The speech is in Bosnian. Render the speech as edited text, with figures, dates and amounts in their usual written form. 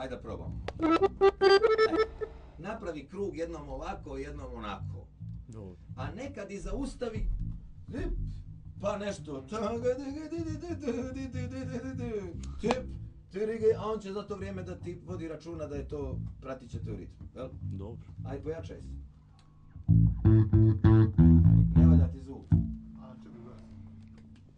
Ajde da probamo. Napravi krug jednom ovako, jednom onako. Dobro. A nekad i zaustavi, pa nešto, a on će za to vrijeme da ti vodi računa da je to, pratit će te u ritmu. Dobro. Ajde, pojačaj se.